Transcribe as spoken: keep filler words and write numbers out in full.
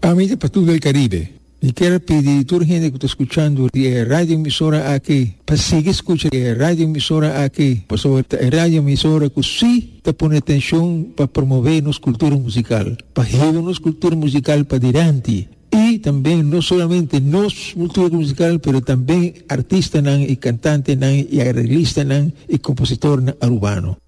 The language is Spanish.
Amiga para todo el Caribe, y quiero pedir a toda la gente que está escuchando de radio emisora aquí, para seguir escuchando de radio emisora aquí, pues sobre radio emisora que sí te pone atención para promover nuestra cultura musical, para llevar nuestra cultura musical para adelante. Y también no solamente nuestra cultura musical, pero también artistas y cantantes y arreglistas y compositores urbanos.